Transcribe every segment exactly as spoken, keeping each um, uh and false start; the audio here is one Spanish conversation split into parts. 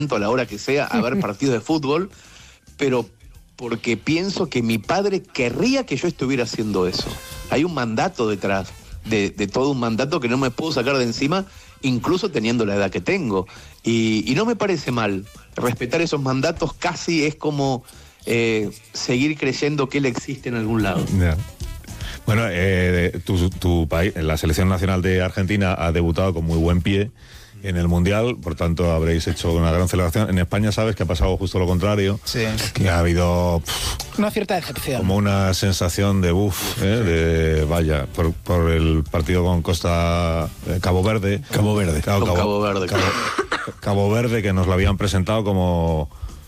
a la hora que sea a ver partidos de fútbol, pero porque pienso que mi padre querría que yo estuviera haciendo eso. Hay un mandato detrás, de, de todo un mandato que no me puedo sacar de encima, incluso teniendo la edad que tengo. Y, y no me parece mal. Respetar esos mandatos casi es como eh, seguir creyendo que él existe en algún lado. Yeah. Bueno, eh, tu, tu país, la selección nacional de Argentina ha debutado con muy buen pie en el Mundial, por tanto habréis hecho una gran celebración. En España sabes que ha pasado justo lo contrario, sí. que ha habido pff, una cierta decepción, como una sensación de uff, eh, de vaya, por, por el partido con Costa eh, Cabo Verde. Cabo Verde. Claro, Cabo, Cabo, Verde. Cabo, Cabo Verde, que nos lo habían presentado como...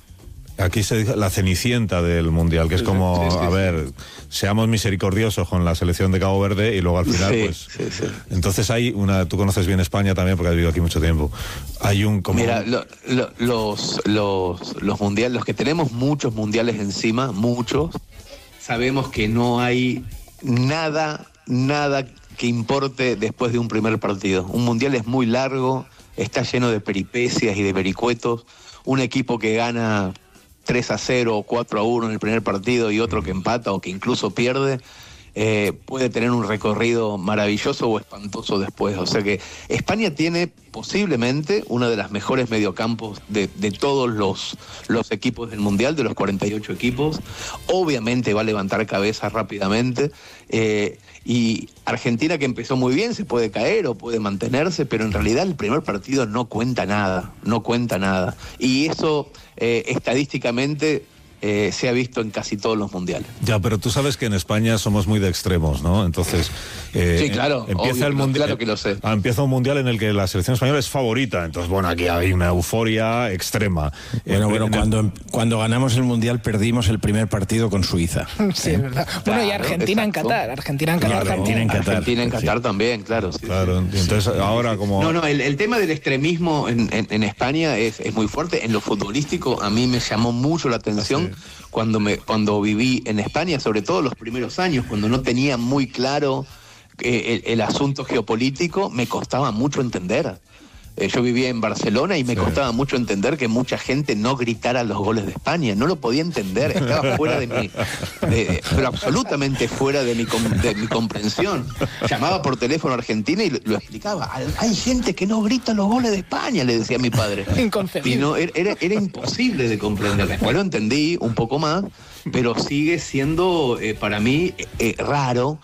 Aquí se dice la cenicienta del Mundial, que es como, sí, sí, a ver, seamos misericordiosos con la selección de Cabo Verde y luego al final, sí, pues... Sí, sí. Entonces hay una... Tú conoces bien España también porque has vivido aquí mucho tiempo. Hay un... Como... Mira, lo, lo, los, los, los mundiales, los que tenemos muchos mundiales encima, muchos, sabemos que no hay nada, nada que importe después de un primer partido. Un mundial es muy largo, está lleno de peripecias y de vericuetos. Un equipo que gana tres a cero o cuatro a uno en el primer partido y otro que empata o que incluso pierde, eh, puede tener un recorrido maravilloso o espantoso después. O sea que España tiene posiblemente una de las mejores mediocampos de, de todos los, los equipos del Mundial, de los cuarenta y ocho equipos. Obviamente va a levantar cabeza rápidamente. Eh, y Argentina, que empezó muy bien, se puede caer o puede mantenerse, pero en realidad el primer partido no cuenta nada, no cuenta nada. Y eso eh, estadísticamente eh, se ha visto en casi todos los mundiales. Ya, pero tú sabes que en España somos muy de extremos, ¿no? Entonces, eh, sí, claro, empieza obvio, el mundial, claro que lo sé. Empieza un mundial en el que la selección española es favorita, entonces bueno, aquí hay una euforia extrema. Bueno, en, bueno, en cuando, el... cuando ganamos el mundial perdimos el primer partido con Suiza. Sí, es verdad. Bueno, claro, y Argentina exacto. en Qatar, Argentina en Qatar. Claro, Argentina en Qatar. Argentina en Qatar sí. también, claro. Sí, claro, sí. entonces sí, ahora sí. como... No, no, el, el tema del extremismo en, en, en España es, es muy fuerte. En lo futbolístico a mí me llamó mucho la atención ah, sí. cuando, me, cuando viví en España, sobre todo los primeros años, cuando no tenía muy claro eh, el, el asunto geopolítico, me costaba mucho entender. Eh, yo vivía en Barcelona y me sí. costaba mucho entender que mucha gente no gritara los goles de España. No lo podía entender, estaba fuera de mi... De, pero absolutamente fuera de mi, de mi comprensión. Llamaba por teléfono a Argentina y lo, lo explicaba. Hay gente que no grita los goles de España, le decía a mi padre. Inconcebible. Y no, era, era imposible de comprender. Después lo entendí un poco más, pero sigue siendo eh, para mí eh, raro,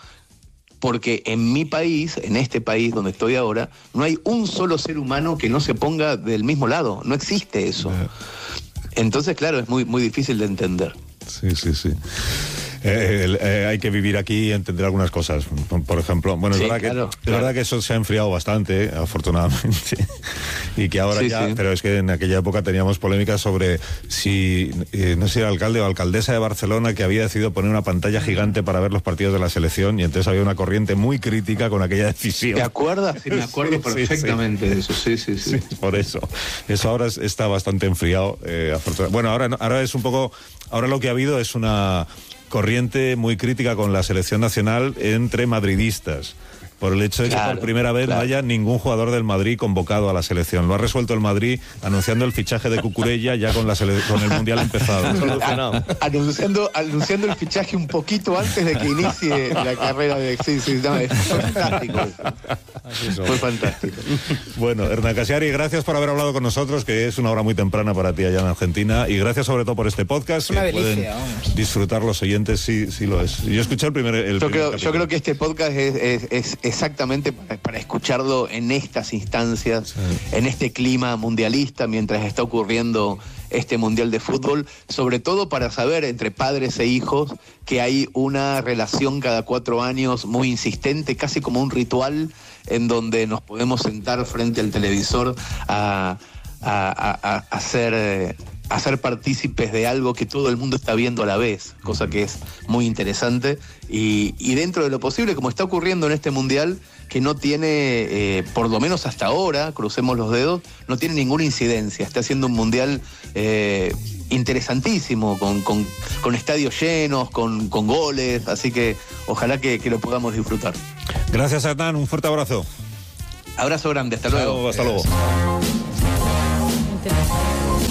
porque en mi país, en este país donde estoy ahora, no hay un solo ser humano que no se ponga del mismo lado. No existe eso. Entonces, claro, es muy, muy difícil de entender. Sí, sí, sí. Eh, eh, hay que vivir aquí y entender algunas cosas. Por ejemplo, bueno, es, sí, verdad, claro, que, claro. es verdad que eso se ha enfriado bastante, afortunadamente, y que ahora sí, ya, sí. pero es que en aquella época teníamos polémicas sobre si, eh, no sé si era alcalde o alcaldesa de Barcelona que había decidido poner una pantalla gigante para ver los partidos de la selección, y entonces había una corriente muy crítica con aquella decisión. ¿Te acuerdas? Sí, me acuerdo sí, perfectamente sí, sí. de eso, sí, sí, sí, sí. Por eso, eso ahora está bastante enfriado, eh, afortunadamente. Bueno, ahora, ahora es un poco, ahora lo que ha habido es una corriente muy crítica con la selección nacional entre madridistas, por el hecho de que claro, por primera vez claro. no haya ningún jugador del Madrid convocado a la selección. Lo ha resuelto el Madrid anunciando el fichaje de Cucurella ya con, la sele- con el Mundial empezado. Solucionado. Anunciando, anunciando el fichaje un poquito antes de que inicie la carrera de... Sí, sí, no, es fantástico. Fue fantástico. Bueno, Hernán Cassiari, gracias por haber hablado con nosotros, que es una hora muy temprana para ti allá en Argentina, y gracias sobre todo por este podcast. Es una que delicia, pueden vamos. disfrutar los oyentes, sí, sí lo es. Yo escuché el primer... El yo, primer creo, yo creo que este podcast es, es, es exactamente para, para escucharlo en estas instancias, sí. en este clima mundialista, mientras está ocurriendo este Mundial de Fútbol, sobre todo para saber entre padres e hijos que hay una relación cada cuatro años muy insistente, casi como un ritual, en donde nos podemos sentar frente al televisor a, a, a, a, a ser... Eh, a ser partícipes de algo que todo el mundo está viendo a la vez, cosa que es muy interesante, y, y dentro de lo posible, como está ocurriendo en este Mundial, que no tiene, eh, por lo menos hasta ahora, crucemos los dedos, no tiene ninguna incidencia, está siendo un Mundial eh, interesantísimo, con, con, con estadios llenos, con, con goles, así que ojalá que, que lo podamos disfrutar. Gracias, Hernán, un fuerte abrazo. Abrazo grande, hasta luego. Hasta luego.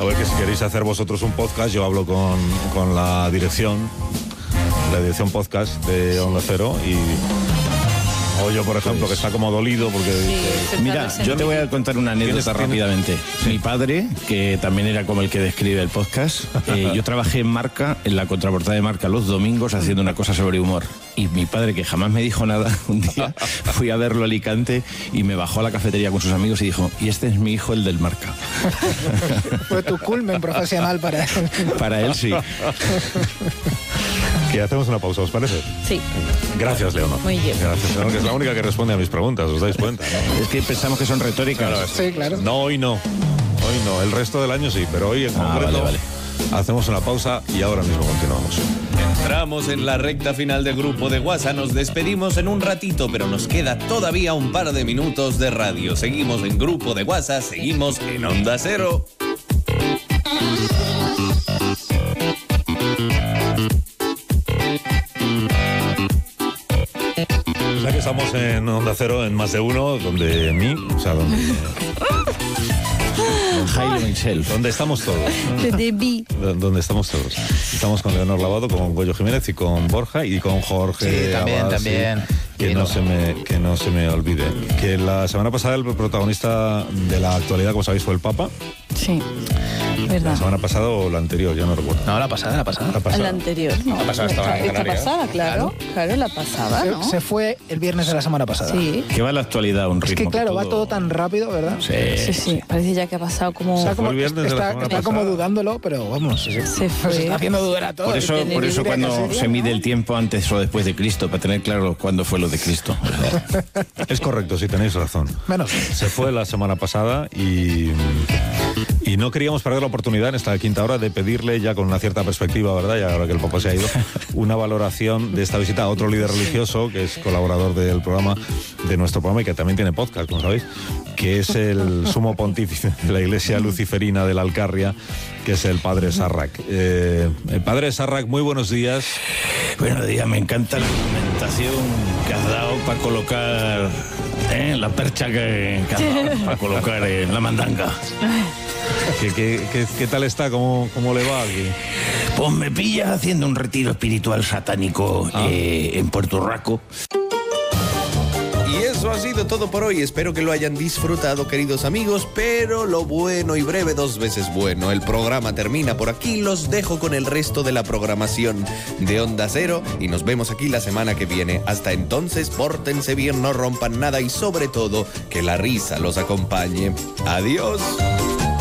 A ver, que si queréis hacer vosotros un podcast, yo hablo con, con la dirección, la dirección podcast de Onda Cero y... O yo, por ejemplo, que está como dolido porque... Sí, Mira, yo te voy a contar una anécdota rápidamente. Mi padre, que también era como el que describe el podcast, eh, yo trabajé en Marca, en la contraportada de Marca, los domingos haciendo una cosa sobre humor. Y mi padre, que jamás me dijo nada, un día fui a verlo a Alicante y me bajó a la cafetería con sus amigos y dijo, y este es mi hijo, el del Marca. Fue tu culmen profesional para él. Para él sí. Que hacemos una pausa, ¿os parece? Sí. Gracias, Leonor. Muy bien. Gracias, Leonor, que es la única que responde a mis preguntas, ¿os dais cuenta? ¿no? Es que pensamos que son retóricas. Sí, claro. No, hoy no. Hoy no. El resto del año sí, pero hoy en Ah, concreto vale, vale. hacemos una pausa y ahora mismo continuamos. Entramos en la recta final del grupo de WhatsApp. Nos despedimos en un ratito, pero nos queda todavía un par de minutos de radio. Seguimos en grupo de WhatsApp, seguimos en Onda Cero. Ya que estamos en Onda Cero, en Más de Uno, donde mí, o sea, donde, Jaime Michel. donde estamos todos. Te debí. Do- Donde estamos todos. Estamos con Leonor Lavado, con Goyo Jiménez y con Borja y con Jorge. Sí, también, Abad, también. Que Y no, no. se me, que no se me olvide. Que la semana pasada el protagonista de la actualidad, como sabéis, fue el Papa. Sí, La verdad. semana pasada o la anterior, ya no recuerdo. No, la pasada, la pasada. La pasada. La anterior, ¿no? La pasada estaba en Esta Canarias. pasada, claro. Claro, la pasada, ¿no? Se, se fue el viernes de la semana pasada. Sí. Que va la actualidad a un Es ritmo. que claro, va todo tan rápido, ¿verdad? Sí. Sí, sí, parece ya que ha pasado como... O sea, fue como el viernes de la está, semana está como pasada. dudándolo, pero vamos. Se, Se fue. está haciendo dudar a todos. Por eso, Tener por eso idea cuando que sería, se mide ¿no? el tiempo antes o después de Cristo, para tener claro cuándo fue lo de Cristo. Es correcto, si tenéis razón. Menos. Se fue la semana pasada y, y no queríamos perder la oportunidad en esta quinta hora de pedirle, ya con una cierta perspectiva, ¿verdad? Ya ahora que el Papa se ha ido, una valoración de esta visita a otro líder religioso que es colaborador del programa, de nuestro programa y que también tiene podcast, como sabéis, que es el sumo pontífice de la Iglesia Luciferina de la Alcarria, que es el Padre Sarrac. Eh, el Padre Sarrac, muy buenos días. Buenos días, me encanta la argumentación que has dado para colocar ¿eh? la percha que, que has dado para colocar en la mandanga. ¿Qué, qué, qué, qué tal está? ¿Cómo, cómo le va aquí? Pues me pillas haciendo un retiro espiritual satánico Ah. eh, en Puerto Rico. Y eso ha sido todo por hoy. Espero que lo hayan disfrutado, queridos amigos. Pero lo bueno y breve dos veces bueno. El programa termina por aquí. Los dejo con el resto de la programación de Onda Cero. Y nos vemos aquí la semana que viene. Hasta entonces, pórtense bien, no rompan nada. Y sobre todo, que la risa los acompañe. Adiós.